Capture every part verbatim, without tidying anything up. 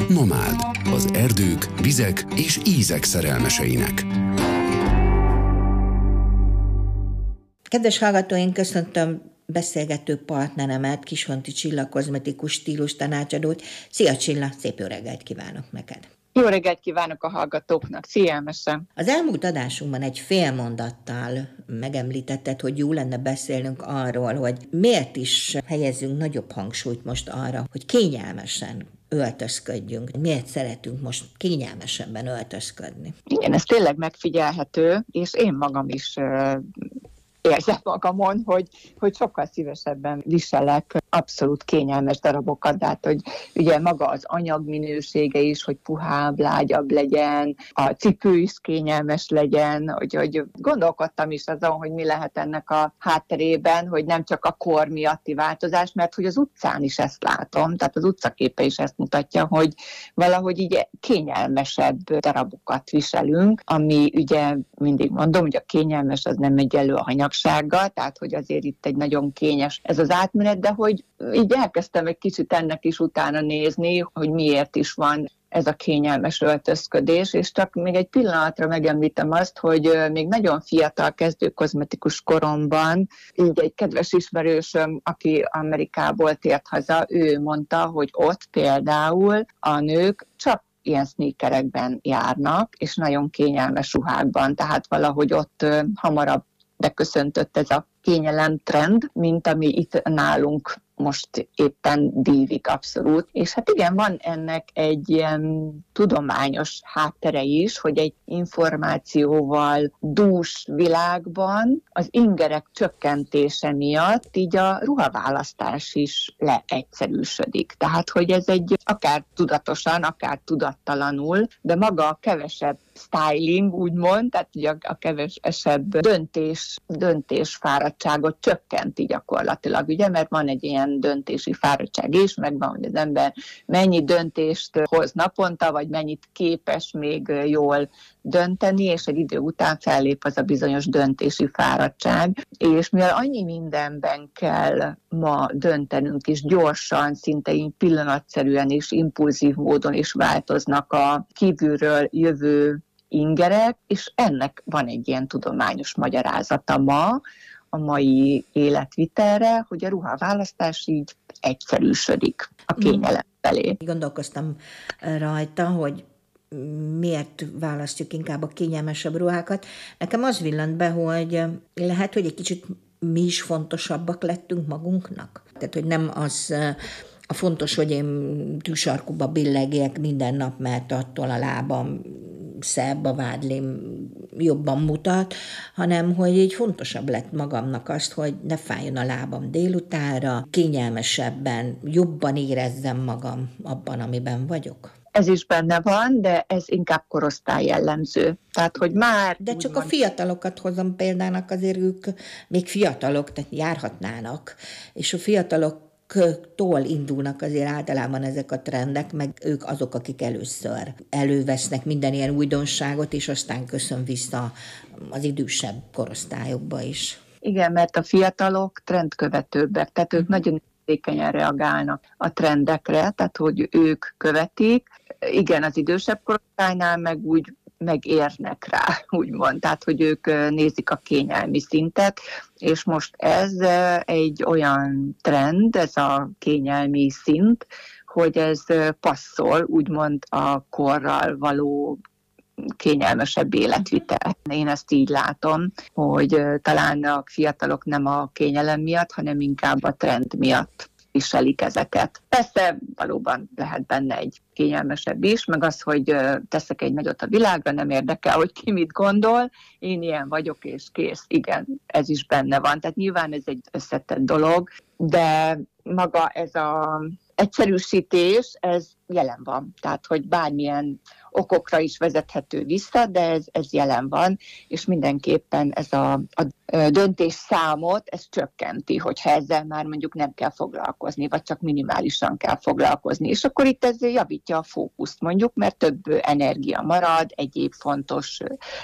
Nomád, az erdők, vizek és ízek szerelmeseinek. Kedves hallgatóink, köszöntöm beszélgető partneremet, Kishonti Csilla kozmetikus stílus tanácsadót. Szia Csilla, szép jó reggelt kívánok neked! Jó reggelt kívánok a hallgatóknak, szélmesen! Az elmúlt adásunkban egy fél mondattal megemlítetted, hogy jó lenne beszélnünk arról, hogy miért is helyezünk nagyobb hangsúlyt most arra, hogy kényelmesen öltözködjünk. Miért szeretünk most kényelmesebben öltözködni? Igen, ez tényleg megfigyelhető, és én magam is érzem magamon, hogy, hogy sokkal szívesebben viselek abszolút kényelmes darabokat, de hát, hogy ugye maga az anyagminősége is, hogy puhább, lágyabb legyen, a cipő is kényelmes legyen, hogy, hogy gondolkodtam is azon, hogy mi lehet ennek a hátterében, hogy nem csak a kor miatti változás, mert hogy az utcán is ezt látom, tehát az utcaképe is ezt mutatja, hogy valahogy így kényelmesebb darabokat viselünk, ami ugye mindig mondom, hogy a kényelmes az nem egyenlő a hanyagsággal, tehát hogy azért itt egy nagyon kényes ez az átmenet, de hogy így elkezdtem egy kicsit ennek is utána nézni, hogy miért is van ez a kényelmes öltözködés, és csak még egy pillanatra megemlítem azt, hogy még nagyon fiatal kezdő kozmetikus koromban, így egy kedves ismerősöm, aki Amerikából tért haza, ő mondta, hogy ott például a nők csak ilyen sneakerekben járnak, és nagyon kényelmes ruhákban, tehát valahogy ott hamarabb beköszöntött ez a kényelem trend, mint ami itt nálunk most éppen dívik abszolút. És hát igen, van ennek egy ilyen tudományos háttere is, hogy egy információval dús világban az ingerek csökkentése miatt így a ruhaválasztás is leegyszerűsödik. Tehát, hogy ez egy akár tudatosan, akár tudattalanul, de maga a kevesebb styling, úgymond, tehát ugye a kevesebb döntés, döntésfáradtságot csökkenti gyakorlatilag, ugye, mert van egy ilyen döntési fáradtság is, megvan, hogy az ember mennyi döntést hoz naponta, vagy mennyit képes még jól dönteni, és egy idő után fellép az a bizonyos döntési fáradtság. És mivel annyi mindenben kell ma döntenünk, és gyorsan, szinte pillanatszerűen és impulzív módon is változnak a kívülről jövő ingerek, és ennek van egy ilyen tudományos magyarázata ma, a mai életvitelre, hogy a ruhaválasztás így egyszerűsödik a kényelem felé. Gondolkoztam rajta, hogy miért választjuk inkább a kényelmesebb ruhákat. Nekem az villant be, hogy lehet, hogy egy kicsit mi is fontosabbak lettünk magunknak. Tehát, hogy nem az a fontos, hogy én tűsarkuba billegjek minden nap, mert attól a lábam szebb, a vádlim jobban mutat, hanem hogy így fontosabb lett magamnak azt, hogy ne fájjon a lábam délutánra, kényelmesebben, jobban érezzem magam abban, amiben vagyok. Ez is benne van, de ez inkább korosztály jellemző. Tehát, hogy már... De csak van... a fiatalokat hozom példának, azért ők még fiatalok, tehát járhatnának, és a fiatalok tól indulnak azért általában ezek a trendek, meg ők azok, akik először elővesznek minden ilyen újdonságot, és aztán köszön vissza az idősebb korosztályokba is. Igen, mert a fiatalok trendkövetőbbek, tehát ők nagyon érzékenyen reagálnak a trendekre, tehát hogy ők követik. Igen, az idősebb korosztálynál meg úgy megérnek rá, úgymond, tehát, hogy ők nézik a kényelmi szintet, és most ez egy olyan trend, ez a kényelmi szint, hogy ez passzol, úgymond a korral való kényelmesebb életvitel. Én ezt így látom, hogy talán a fiatalok nem a kényelem miatt, hanem inkább a trend miatt viselik ezeket. Persze valóban lehet benne egy kényelmesebb is, meg az, hogy teszek egy nagyot a világra, nem érdekel, hogy ki mit gondol, én ilyen vagyok, és kész. Igen, ez is benne van. Tehát nyilván ez egy összetett dolog, de maga ez a egyszerűsítés, ez jelen van. Tehát, hogy bármilyen okokra is vezethető vissza, de ez, ez jelen van, és mindenképpen ez a, a döntésszámot, ez csökkenti, hogyha ezzel már mondjuk nem kell foglalkozni, vagy csak minimálisan kell foglalkozni. És akkor itt ez javítja a fókuszt mondjuk, mert több energia marad, egyéb fontos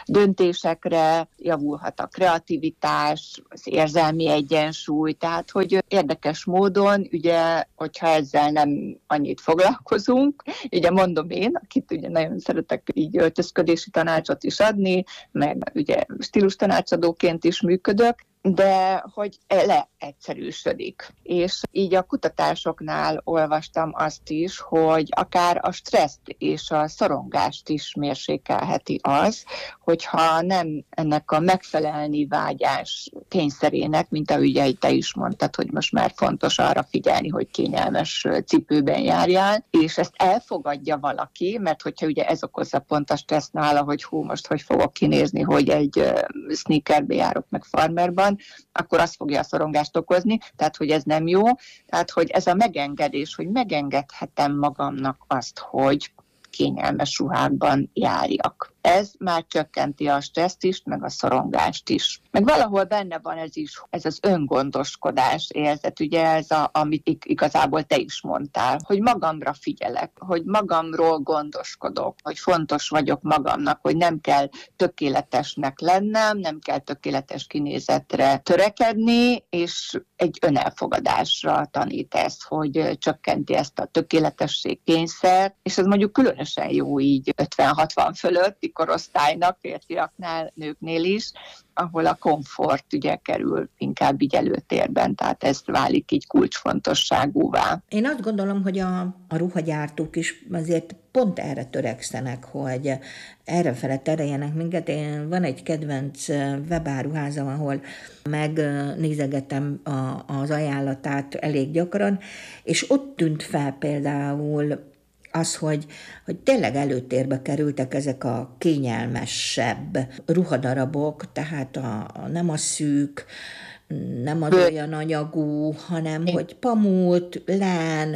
döntésekre, javulhat a kreativitás, az érzelmi egyensúly, tehát hogy érdekes módon, ugye, hogyha ezzel nem annyit foglalkozunk, tanácsunk, ugye mondom én, akit ugye nagyon szeretek így öltözködési tanácsot is adni, meg ugye stílus tanácsadóként is működök, de hogy leegyszerűsödik. És így a kutatásoknál olvastam azt is, hogy akár a stresszt és a szorongást is mérsékelheti az, hogyha nem ennek a megfelelni vágyás kényszerének, mint ahogy ugye te is mondtad, hogy most már fontos arra figyelni, hogy kényelmes cipőben járjál, és ezt elfogadja valaki, mert hogyha ugye ez okozza pont a stressz nála, hogy hú, most hogy fogok kinézni, hogy egy sneakerbe járok meg farmerban, akkor az fogja a szorongást okozni, tehát hogy ez nem jó, tehát hogy ez a megengedés, hogy megengedhetem magamnak azt, hogy kényelmes ruhákban járjak. Ez már csökkenti a stresszt is, meg a szorongást is. Meg valahol benne van ez is, ez az öngondoskodás érzet, ugye ez, a, amit igazából te is mondtál, hogy magamra figyelek, hogy magamról gondoskodok, hogy fontos vagyok magamnak, hogy nem kell tökéletesnek lennem, nem kell tökéletes kinézetre törekedni, és egy önelfogadásra tanít ez, hogy csökkenti ezt a tökéletesség kényszert, és ez mondjuk különösen jó így ötven-hatvan fölötti korosztálynak, férfiaknál, nőknél is, ahol a komfort ugye kerül inkább így előtérben, tehát ez válik így kulcsfontosságúvá. Én azt gondolom, hogy a, a ruhagyártók is azért pont erre törekszenek, hogy errefele tereljenek minket. Én van egy kedvenc webáruházam, ahol megnézegetem a, az ajánlatát elég gyakran, és ott tűnt fel például az, hogy, hogy tényleg előtérbe kerültek ezek a kényelmesebb ruhadarabok, tehát a, a, nem a szűk, nem az olyan anyagú, hanem igen, hogy pamut, len,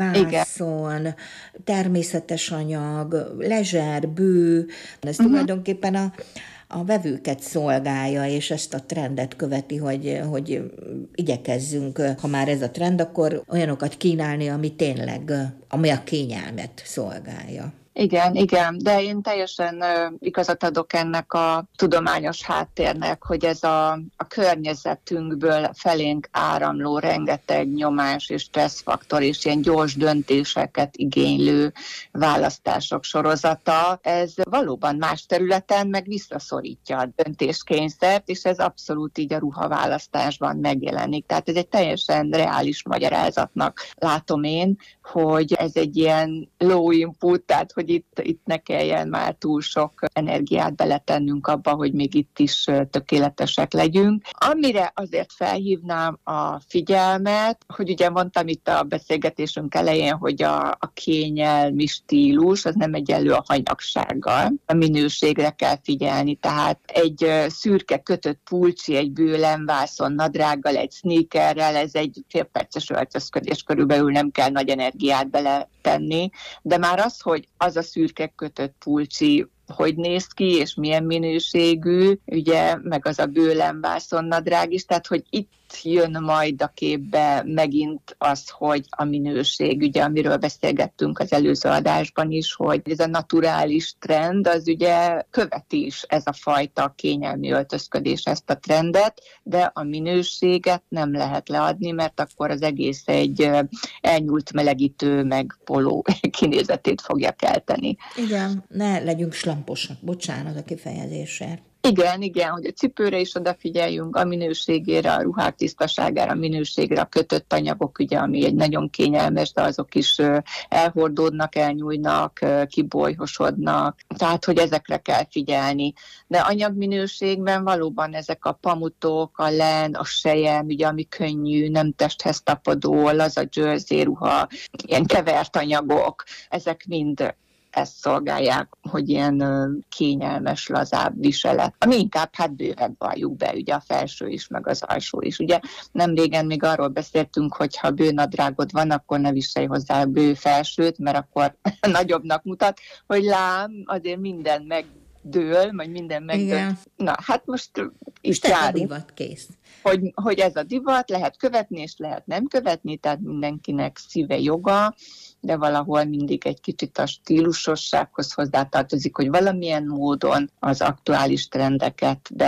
vászon, igen, természetes anyag, lezser, bő. Ez uh-huh. tulajdonképpen a a vevőket szolgálja, és ezt a trendet követi, hogy, hogy igyekezzünk, ha már ez a trend, akkor olyanokat kínálni, ami tényleg, ami a kényelmet szolgálja. Igen, igen, de én teljesen uh, igazat adok ennek a tudományos háttérnek, hogy ez a, a környezetünkből felénk áramló rengeteg nyomás és stresszfaktor és ilyen gyors döntéseket igénylő választások sorozata, ez valóban más területen meg visszaszorítja a döntéskényszert, és ez abszolút így a ruhaválasztásban megjelenik. Tehát ez egy teljesen reális magyarázatnak látom én, hogy ez egy ilyen low input, tehát hogy itt, itt ne kelljen már túl sok energiát beletennünk abba, hogy még itt is tökéletesek legyünk. Amire azért felhívnám a figyelmet, hogy ugye mondtam itt a beszélgetésünk elején, hogy a, a kényelmi stílus az nem egyenlő a hanyagsággal. A minőségre kell figyelni, tehát egy szürke kötött pulcsi, egy bőlemvászon nadrággal, egy sneakerrel, ez egy félperces öltözködés, körülbelül nem kell nagy energiát beletenni, de már az, hogy az a szürke kötött pulcsi hogy néz ki, és milyen minőségű, ugye, meg az a bőlemvászon nadrág is, tehát, hogy itt jön majd a képbe megint az, hogy a minőség, ugye, amiről beszélgettünk az előző adásban is, hogy ez a naturális trend, az ugye követi is ez a fajta kényelmi öltözködés ezt a trendet, de a minőséget nem lehet leadni, mert akkor az egész egy elnyúlt melegítő, meg poló kinézetét fogja kelteni. Igen, ne legyünk slamposak, bocsánat a kifejezésért. Igen, igen, hogy a cipőre is odafigyeljünk, a minőségére, a ruhák tisztaságára, a minőségre, a kötött anyagok, ugye, ami egy nagyon kényelmes, de azok is elhordódnak, elnyújnak, kibolyhosodnak, tehát, hogy ezekre kell figyelni. De anyagminőségben valóban ezek a pamutok, a len, a sejem, ugye, ami könnyű, nem testhez tapadó, az a jersey ruha, ilyen kevert anyagok, ezek mind ezt szolgálják, hogy ilyen kényelmes, lazább viselet. Ami inkább hát bővebb, valljuk be, ugye a felső is, meg az alsó is. Ugye nem régen még arról beszéltünk, hogy ha bőnadrágod van, akkor ne viselj hozzá bő felsőt, mert akkor nagyobbnak mutat, hogy lám, azért minden megdől, vagy minden megdől. Igen. Na, hát most itt járunk. Divat kész. Hogy, hogy ez a divat, lehet követni, és lehet nem követni, tehát mindenkinek szíve joga, de valahol mindig egy kicsit a stílusossághoz hozzátartozik, hogy valamilyen módon az aktuális trendeket be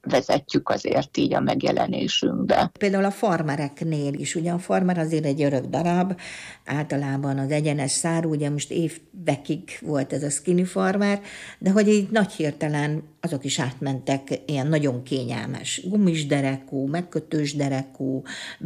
vezetjük azért így a megjelenésünkbe. Például a farmereknél is, ugye a farmer azért egy örök darab, általában az egyenes szárú, ugye most évekig volt ez a skinny farmer, de hogy így nagy hirtelen azok is átmentek ilyen nagyon kényelmes gumis derekú, megkötős derekú,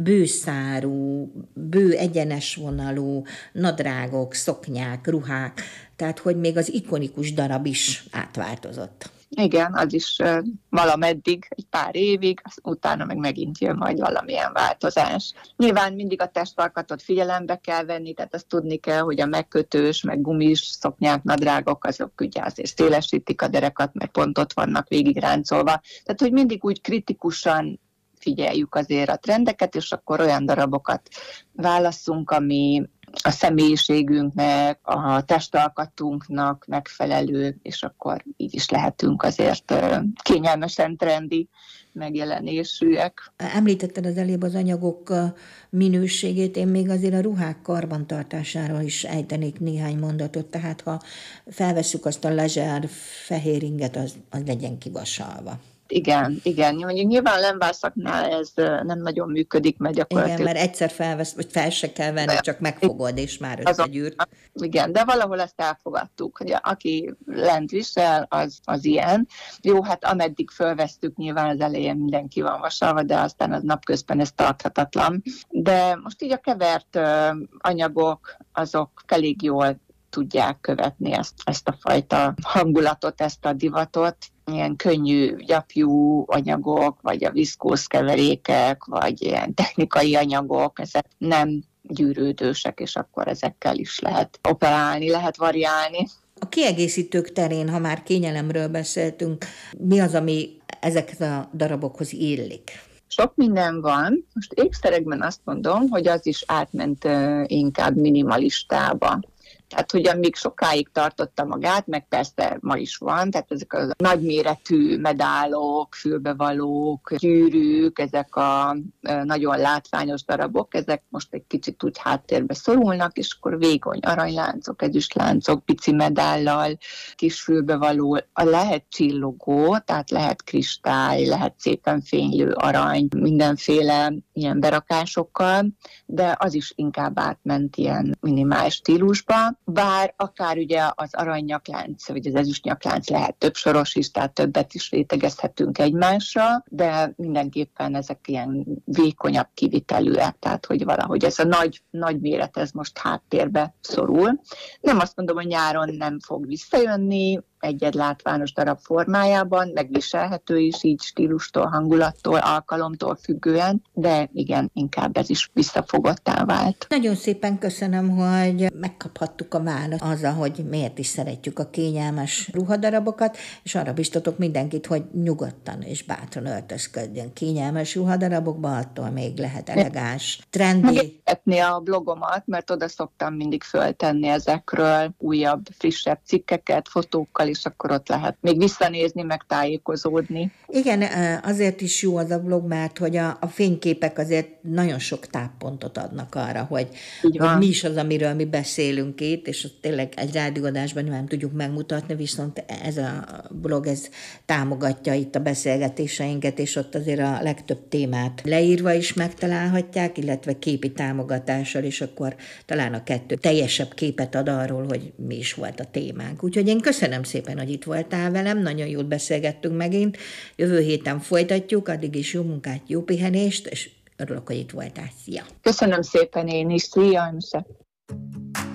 bőszárú, bő egyenes vonalú, nadrágok, szoknyák, ruhák, tehát hogy még az ikonikus darab is átváltozott. Igen, az is uh, valameddig, egy pár évig, az utána meg megint jön majd valamilyen változás. Nyilván mindig a testalkatot figyelembe kell venni, tehát azt tudni kell, hogy a megkötős, meg gumis szoknyák, nadrágok, azok ugye azért szélesítik a derekat, meg pont ott vannak végigráncolva. Tehát, hogy mindig úgy kritikusan figyeljük azért a trendeket, és akkor olyan darabokat válasszunk, ami a személyiségünknek, a testalkatunknak megfelelő, és akkor így is lehetünk azért kényelmesen trendi megjelenésűek. Említetted az előbb az anyagok minőségét, én még azért a ruhák karbantartásáról is ejtenék néhány mondatot, tehát ha felvesszük azt a lezsár fehér inget, az, az legyen kivasalva. Igen, igen. Mondjuk nyilván lemvászaknál ez nem nagyon működik, mert gyakorlatilag... Igen, mert egyszer felvesz, vagy fel se kell venni, csak megfogod, és már összegyűrt. Igen, de valahol ezt elfogadtuk, hogy aki lent visel, az, az ilyen. Jó, hát ameddig fölvesztük, nyilván az elején mindenki van vasalva, de aztán az napközben ez tarthatatlan. De most így a kevert anyagok, azok elég jól tudják követni ezt, ezt a fajta hangulatot, ezt a divatot. Ilyen könnyű, gyapjú anyagok, vagy a viszkóz keverékek, vagy ilyen technikai anyagok, ezek nem gyűrődősek, és akkor ezekkel is lehet operálni, lehet variálni. A kiegészítők terén, ha már kényelemről beszéltünk, mi az, ami ezekhez a darabokhoz illik? Sok minden van. Most ékszerekben azt mondom, hogy az is átment uh, inkább minimalistába. Tehát, hogy amíg sokáig tartotta magát, meg persze ma is van, tehát ezek a nagyméretű medálok, fülbevalók, gyűrűk, ezek a nagyon látványos darabok, ezek most egy kicsit úgy háttérbe szorulnak, és akkor vékony aranyláncok, ezüstláncok, pici medállal, kis fülbevaló, lehet csillogó, tehát lehet kristály, lehet szépen fénylő arany, mindenféle ilyen berakásokkal, de az is inkább átment ilyen minimális stílusba. Bár akár ugye az aranynyakánc, vagy az ezüstnyaklánc lehet több soros is, tehát többet is rétegezhetünk egymásra, de mindenképpen ezek ilyen vékonyabb kivitelűek, tehát hogy valahogy ez a nagy, nagy méret, ez most háttérbe szorul. Nem azt mondom, hogy nyáron nem fog visszajönni, egy-egy látványos darab formájában, megviselhető is így stílustól, hangulattól, alkalomtól függően, de igen, inkább ez is visszafogottá vált. Nagyon szépen köszönöm, hogy megkaphattuk a választ azzal, hogy miért is szeretjük a kényelmes ruhadarabokat, és arra biztatok mindenkit, hogy nyugodtan és bátran öltözködjön kényelmes ruhadarabokba, attól még lehet elegáns, trendi. Megetni a blogomat, mert oda szoktam mindig föltenni ezekről újabb, frissebb cikkeket, fotókkal, és akkor ott lehet még visszanézni, meg tájékozódni. Igen, azért is jó az a blog, mert hogy a, a fényképek azért nagyon sok táppontot adnak arra, hogy, hogy mi is az, amiről mi beszélünk itt, és azt tényleg egy rádióadásban nem tudjuk megmutatni, viszont ez a blog, ez támogatja itt a beszélgetéseinket, és ott azért a legtöbb témát leírva is megtalálhatják, illetve képi támogatással, és akkor talán a kettő teljesebb képet ad arról, hogy mi is volt a témánk. Úgyhogy én köszönöm szépen, hogy itt voltál velem, nagyon jól beszélgettünk megint, jövő héten folytatjuk, addig is jó munkát, jó pihenést, és örülök, hogy itt voltál. Szia! Köszönöm szépen én is, szia!